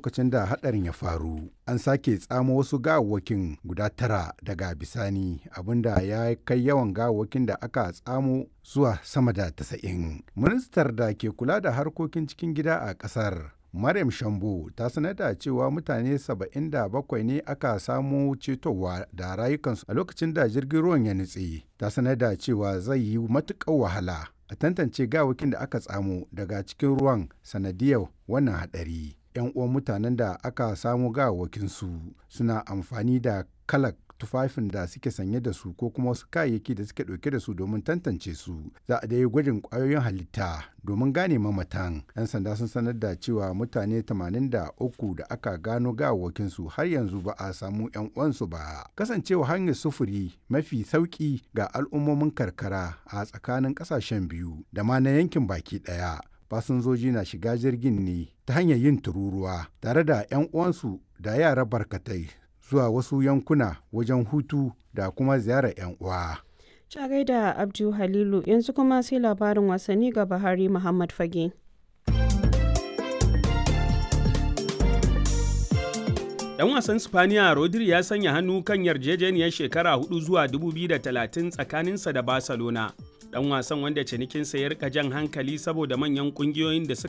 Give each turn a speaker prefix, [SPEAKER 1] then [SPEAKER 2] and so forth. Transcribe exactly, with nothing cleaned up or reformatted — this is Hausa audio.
[SPEAKER 1] lokacin da haɗarin ya faru. An sake tsamo wasu gawawwakin guda tara daga bisani, abinda ya kai yawan gawawwakin da aka tsamo zuwa sama da tasa'in. Ministar da ke kula da harkokin cikin gida a ƙasar, Maryam Shambo, ta sanar da cewa mutane saba'in da bakwai ne aka samu cetowa da rayukansu a lokacin da jirgin ruwan ya nutse. Ta sanar da cewa zai yi matuƙar wahala a tantance gawakin da aka tsamo daga cikin ruwan sanadiyar wannan haɗari. 'Yan uwan mutanen da aka samu gawakinsu suna amfani da kalak tufafin da suke sanye da su ko kuma wasu kayayyaki da suke ɗauke da su domin tantance su. Za a dai gwajin ƙwayoyin halitta domin gane mamatan. 'Yan sanda sun sanar da cewa mutane tamanin da uku da aka gano gawakinsu har yanzu ba a samu 'yan uwansu ba. Kasancewa hanyar sufuri mafi sauƙi ga al'ummomin karkara a tsakanin ƙasashen biyu da ma na yankin baki ɗaya. Fasinjoji na shiga jirgin ne ta hanyar yin tururuwa tare da 'yan uwansu da yara barkatai zuwa wasu yankuna wajen hutu da kuma ziyarar 'yan uwa.
[SPEAKER 2] Ta gaida Abdu Halilu, yanzu kuma sai labarin wasanni ga Buhari Muhammad Fage.
[SPEAKER 3] Dan wasan Spaniya Rodri ya sanya hannu kan yarjejeniyar shekara hudu zuwa dubu biyu da talatin tsakaninsa da Barcelona. Dan wasan wanda cinikinsa ya rika jan hankali saboda manyan kungiyoyin da suka